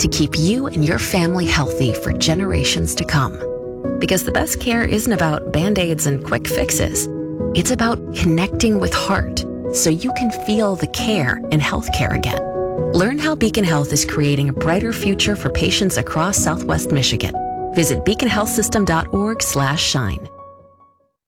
to keep you and your family healthy for generations to come. Because the best care isn't about Band-Aids and quick fixes. It's about connecting with heart so you can feel the care in healthcare again. Learn how Beacon Health is creating a brighter future for patients across Southwest Michigan. Visit beaconhealthsystem.org/shine.